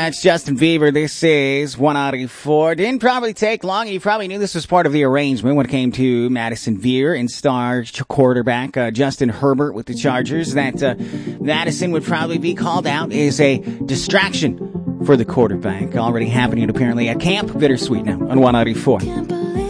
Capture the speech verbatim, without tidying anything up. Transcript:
That's Justin Bieber. This is one eighty-four. Didn't probably take long. You probably knew this was part of the arrangement when it came to Madison Veer and star quarterback uh, Justin Herbert with the Chargers. That uh, Madison would probably be called out as a distraction for the quarterback. Already happening apparently at camp. Bittersweet now on one eighty-four.